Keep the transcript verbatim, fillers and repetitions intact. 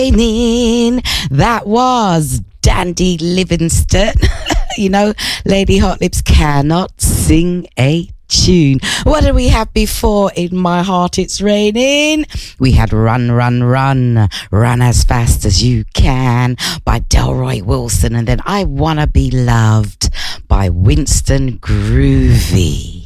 In that was Dandy Livingston. You know, Lady Hot Lips cannot sing a tune. What did we have before? In My Heart It's Raining? We had Run, Run, Run, Run As Fast As You Can by Delroy Wilson, and then I Wanna Be Loved by Winston Groovy.